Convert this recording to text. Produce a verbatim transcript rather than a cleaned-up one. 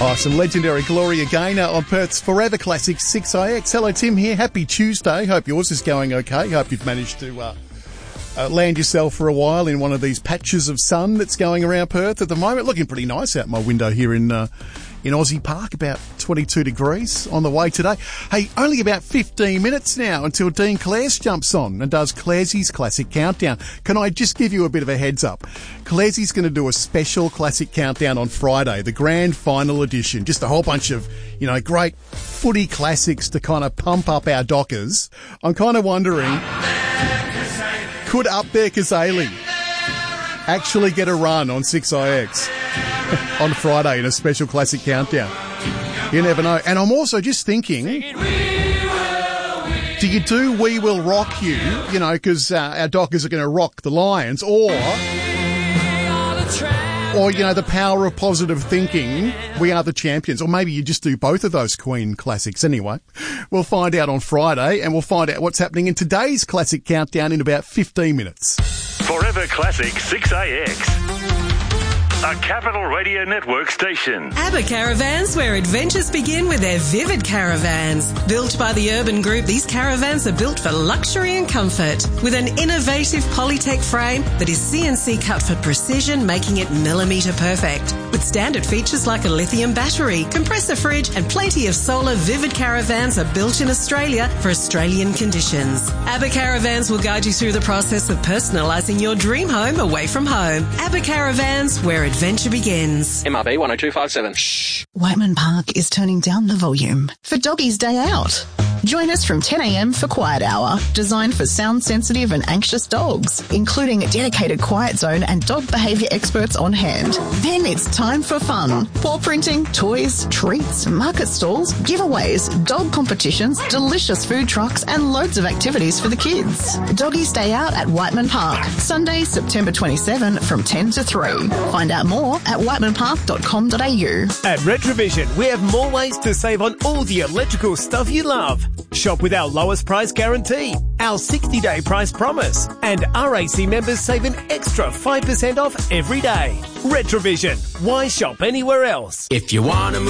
Oh, some legendary Gloria Gaynor on Perth's Forever Classic six I X. Hello, Tim here. Happy Tuesday. Hope yours is going okay. Hope you've managed to uh, uh, land yourself for a while in one of these patches of sun that's going around Perth at the moment. Looking pretty nice out my window here in uh, in Aussie Park, about twenty-two degrees on the way today. Hey, only about fifteen minutes now until Dean Clares jumps on and does Claressy's Classic Countdown. Can I just give you a bit of a heads up? Claresy's going to do a special Classic Countdown on Friday, the grand final edition. Just a whole bunch of, you know, great footy classics to kind of pump up our dockers. I'm kind of wondering, could Up There Kazali actually get a run on six I X on Friday in a special Classic Countdown? You never know. And I'm also just thinking, do you do We Will Rock You, you know, because uh, our Dockers are going to rock the Lions, or, or, you know, the power of positive thinking, We Are the Champions, or maybe you just do both of those Queen classics. Anyway, we'll find out on Friday, and we'll find out what's happening in today's Classic Countdown in about fifteen minutes. Forever Classic six A X. A Capital Radio Network station. ABBA Caravans, where adventures begin with their vivid caravans. Built by the Urban Group, these caravans are built for luxury and comfort. With an innovative Polytech frame that is C N C cut for precision, making it millimetre perfect. With standard features like a lithium battery, compressor fridge and plenty of solar, Vivid Caravans are built in Australia for Australian conditions. ABBA Caravans will guide you through the process of personalising your dream home away from home. ABBA Caravans, where adventure begins. M R B one oh two five seven. Shh. Whiteman Park is turning down the volume for Doggies Day Out. Join us from ten a.m. for Quiet Hour, designed for sound-sensitive and anxious dogs, including a dedicated quiet zone and dog behaviour experts on hand. Then it's time for fun. Paw printing, toys, treats, market stalls, giveaways, dog competitions, delicious food trucks and loads of activities for the kids. Doggies Day Out at Whiteman Park, Sunday, September twenty-seventh from ten to three. Find out more at whiteman park dot com dot a u. At Retrovision, we have more ways to save on all the electrical stuff you love. Shop with our lowest price guarantee, our sixty-day price promise, and R A C members save an extra five percent off every day. Retrovision. Why shop anywhere else? If you want to move